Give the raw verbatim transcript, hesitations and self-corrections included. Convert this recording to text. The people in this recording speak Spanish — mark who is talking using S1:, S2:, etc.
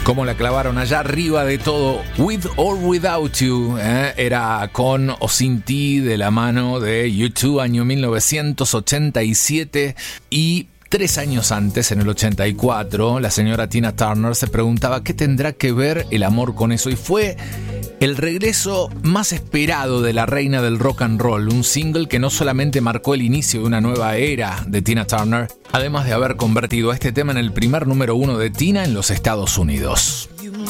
S1: Cómo la clavaron allá arriba de todo. With or Without You, ¿eh? Era con o sin ti, de la mano de U dos, año mil novecientos ochenta y siete. Y tres años antes, en el ochenta y cuatro, la señora Tina Turner se preguntaba qué tendrá que ver el amor con eso. Y fue el regreso más esperado de la reina del rock and roll, un single que no solamente marcó el inicio de una nueva era de Tina Turner, además de haber convertido a este tema en el primer número uno de Tina en los Estados Unidos.